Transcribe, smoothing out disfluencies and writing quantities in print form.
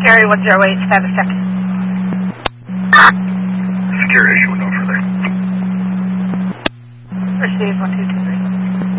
Gary 108, status check. Secure issue, no further.